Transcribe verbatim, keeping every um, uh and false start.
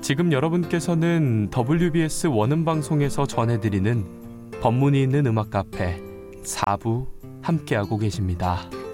지금 여러분께서는 더블유비에스 원음방송에서 전해드리는 법문이 있는 음악 카페 사 부 함께하고 계십니다.